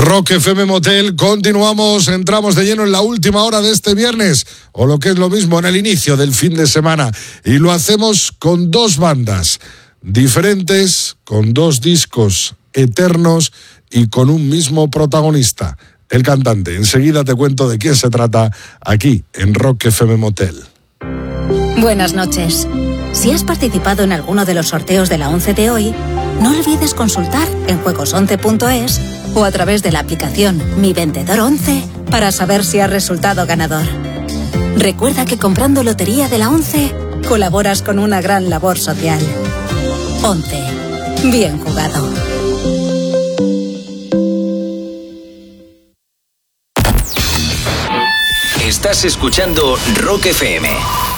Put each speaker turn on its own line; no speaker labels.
Rock FM Motel, continuamos, entramos de lleno en la última hora de este viernes, o lo que es lo mismo, en el inicio del fin de semana, y lo hacemos con dos bandas diferentes, con dos discos eternos y con un mismo protagonista, el cantante. Enseguida te cuento de quién se trata aquí en Rock FM Motel.
Buenas noches. Si has participado en alguno de los sorteos de la 11 de hoy, no olvides consultar en juegos11.es o a través de la aplicación Mi Vendedor 11 para saber si has resultado ganador. Recuerda que comprando Lotería de la 11 colaboras con una gran labor social. 11. Bien jugado.
Estás escuchando Rock FM.